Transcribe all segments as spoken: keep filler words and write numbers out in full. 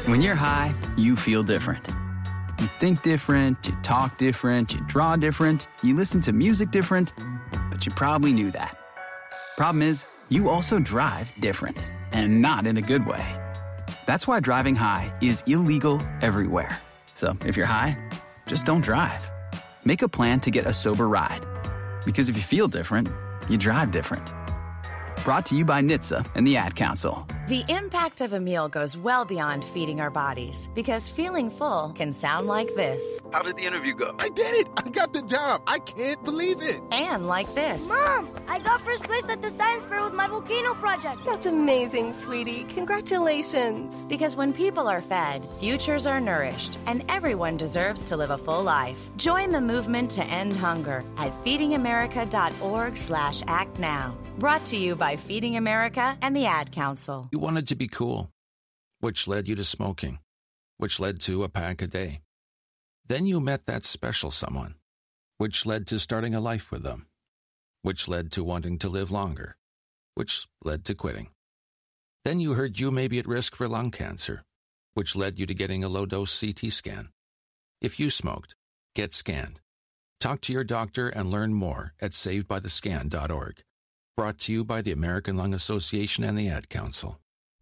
When you're high, you feel different. You think different, you talk different, you draw different, you listen to music different, but you probably knew that. Problem is, you also drive different, and not in a good way. That's why driving high is illegal everywhere. So if you're high, just don't drive. Make a plan to get a sober ride. Because if you feel different, you drive different. Brought to you by N H T S A and the Ad Council. The impact of a meal goes well beyond feeding our bodies, because feeling full can sound like this. How did the interview go? I did it! I got the job! I can't believe it! And like this. Mom, I got first place at the science fair with my volcano project. That's amazing, sweetie. Congratulations. Because when people are fed, futures are nourished, and everyone deserves to live a full life. Join the movement to end hunger at feedingamerica.org slash act now. Brought to you by Feeding America and the Ad Council. You wanted to be cool, which led you to smoking, which led to a pack a day. Then you met that special someone, which led to starting a life with them, which led to wanting to live longer, which led to quitting. Then you heard you may be at risk for lung cancer, which led you to getting a low-dose C T scan. If you smoked, get scanned. Talk to your doctor and learn more at saved by the scan dot org. Brought to you by the American Lung Association and the Ad Council.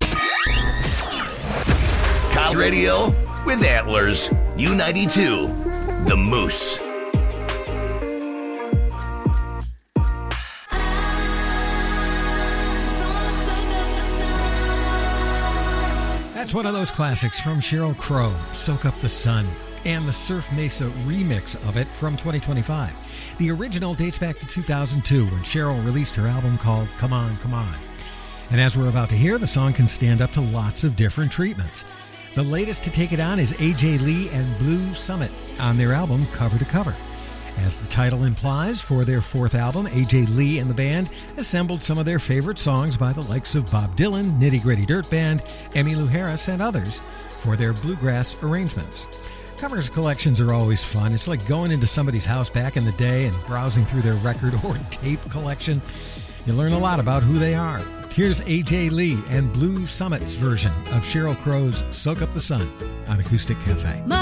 College Radio with Antlers. U ninety-two, The Moose. That's one of those classics from Sheryl Crow, Soak Up the Sun, and the Surf Mesa remix of it from twenty twenty-five. The original dates back to two thousand two when Sheryl released her album called Come On, Come On. And as we're about to hear, the song can stand up to lots of different treatments. The latest to take it on is A J Lee and Blue Summit on their album Cover to Cover. As the title implies, for their fourth album, A J Lee and the band assembled some of their favorite songs by the likes of Bob Dylan, Nitty Gritty Dirt Band, Emmylou Harris, and others for their bluegrass arrangements. Covers collections are always fun. It's like going into somebody's house back in the day and browsing through their record or tape collection. You learn a lot about who they are. Here's A J Lee and Blue Summit's version of Sheryl Crow's Soak Up the Sun on Acoustic Cafe.